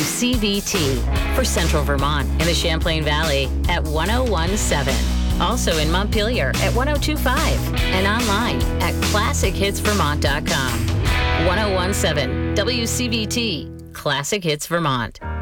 WCVT for Central Vermont and the Champlain Valley at 101.7. Also in Montpelier at 102.5 and online at ClassicHitsVermont.com. 101.7 WCVT, Classic Hits Vermont.